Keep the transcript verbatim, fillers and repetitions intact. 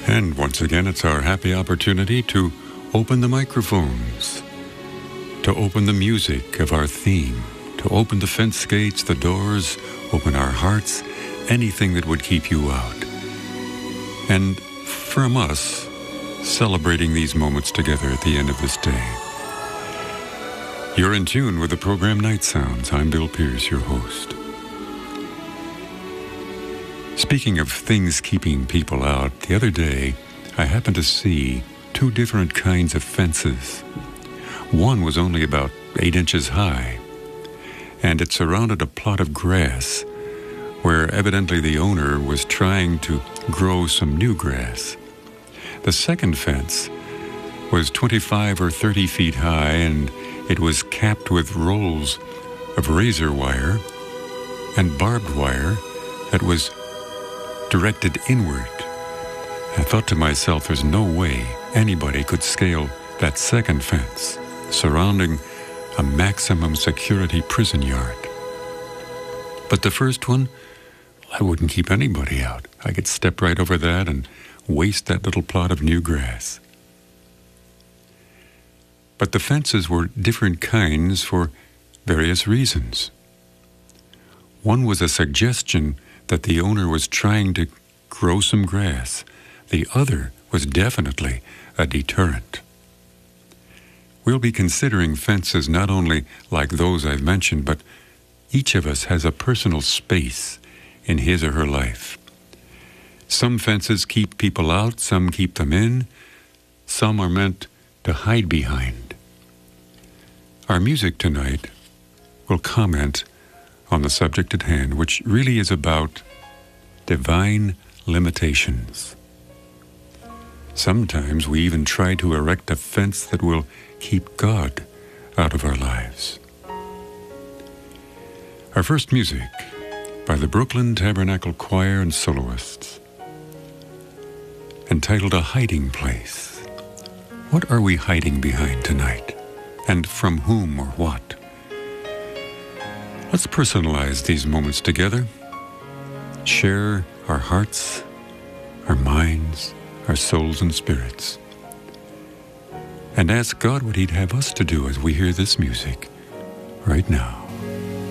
And once again, it's our happy opportunity to open the microphones, to open the music of our theme, to open the fence gates, the doors, open our hearts, anything that would keep you out. And from us, celebrating these moments together at the end of this day. You're in tune with the program Night Sounds. I'm Bill Pierce, your host. Speaking of things keeping people out, the other day I happened to see two different kinds of fences. One was only about eight inches high, and it surrounded a plot of grass where evidently the owner was trying to grow some new grass. The second fence was twenty-five or thirty feet high, and it was capped with rolls of razor wire and barbed wire that was directed inward. I thought to myself, there's no way anybody could scale that second fence surrounding a maximum security prison yard. But the first one, I wouldn't keep anybody out. I could step right over that and waste that little plot of new grass. But the fences were different kinds for various reasons. One was a suggestion that the owner was trying to grow some grass. The other was definitely a deterrent. We'll be considering fences not only like those I've mentioned, but each of us has a personal space in his or her life. Some fences keep people out, some keep them in, some are meant to hide behind. Our music tonight will comment on the subject at hand, which really is about divine limitations. Sometimes we even try to erect a fence that will keep God out of our lives. Our first music by the Brooklyn Tabernacle Choir and Soloists, entitled A Hiding Place. What are we hiding behind tonight? And from whom or what? Let's personalize these moments together, share our hearts, our minds, our souls and spirits, and ask God what He'd have us to do as we hear this music right now.